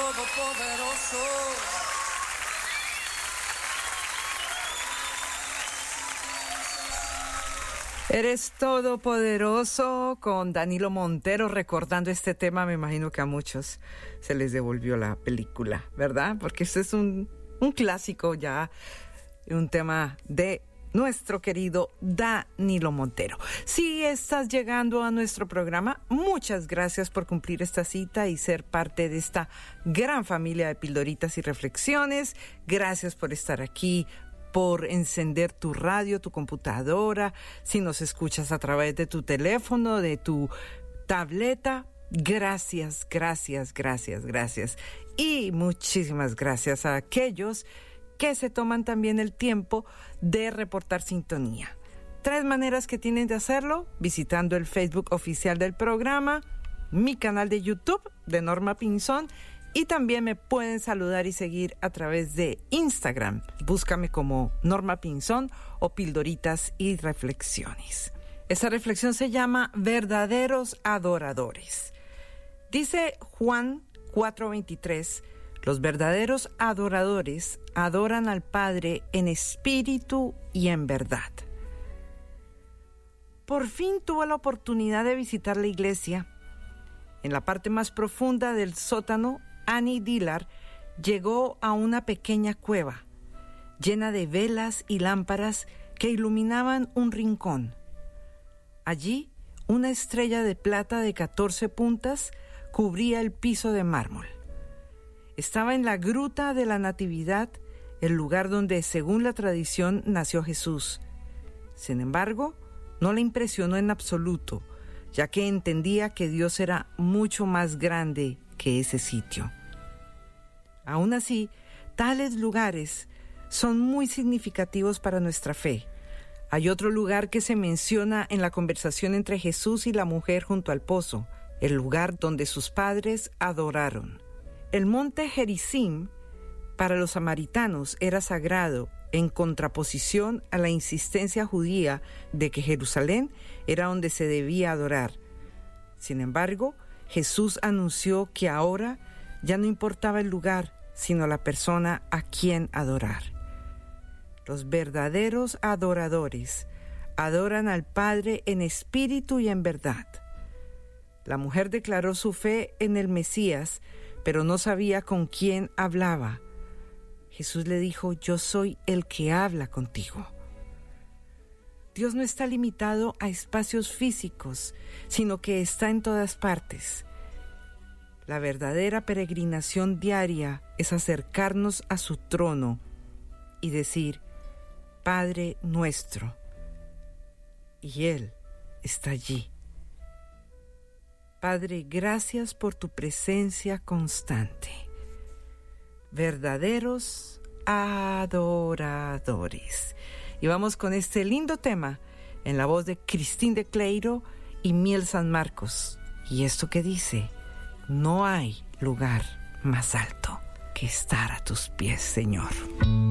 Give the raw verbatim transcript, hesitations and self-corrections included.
todopoderoso. Eres todopoderoso con Danilo Montero, recordando este tema. Me imagino que a muchos se les devolvió la película, ¿verdad? Porque este es un, un clásico ya, un tema de nuestro querido Danilo Montero. Si estás llegando a nuestro programa, muchas gracias por cumplir esta cita y ser parte de esta gran familia de pildoritas y reflexiones. Gracias por estar aquí, por encender tu radio, tu computadora, si nos escuchas a través de tu teléfono, de tu tableta. Gracias, gracias, gracias, gracias. Y muchísimas gracias a aquellos que se toman también el tiempo de reportar sintonía. Tres maneras que tienen de hacerlo: visitando el Facebook oficial del programa, mi canal de YouTube de Norma Pinzón, y también me pueden saludar y seguir a través de Instagram. Búscame como Norma Pinzón o Pildoritas y Reflexiones. Esta reflexión se llama Verdaderos Adoradores. Dice Juan cuatro veintitrés: los verdaderos adoradores adoran al Padre en espíritu y en verdad. Por fin tuve la oportunidad de visitar la iglesia. En la parte más profunda del sótano, Annie Dillard llegó a una pequeña cueva llena de velas y lámparas que iluminaban un rincón. Allí, una estrella de plata de catorce puntas cubría el piso de mármol. Estaba en la gruta de la Natividad, el lugar donde, según la tradición, nació Jesús. Sin embargo, no le impresionó en absoluto, ya que entendía que Dios era mucho más grande que ese sitio. Aún así, tales lugares son muy significativos para nuestra fe. Hay otro lugar que se menciona en la conversación entre Jesús y la mujer junto al pozo, el lugar donde sus padres adoraron. El monte Gerizim para los samaritanos era sagrado, en contraposición a la insistencia judía de que Jerusalén era donde se debía adorar. Sin embargo, Jesús anunció que ahora ya no importaba el lugar, sino la persona a quien adorar. Los verdaderos adoradores adoran al Padre en espíritu y en verdad. La mujer declaró su fe en el Mesías, pero no sabía con quién hablaba. Jesús le dijo: yo soy el que habla contigo. Dios no está limitado a espacios físicos, sino que está en todas partes. La verdadera peregrinación diaria es acercarnos a su trono y decir: Padre nuestro. Y Él está allí. Padre, gracias por tu presencia constante. Verdaderos adoradores. Y vamos con este lindo tema en la voz de Cristín de Cleiro y Miel San Marcos. Y esto que dice: no hay lugar más alto que estar a tus pies, Señor.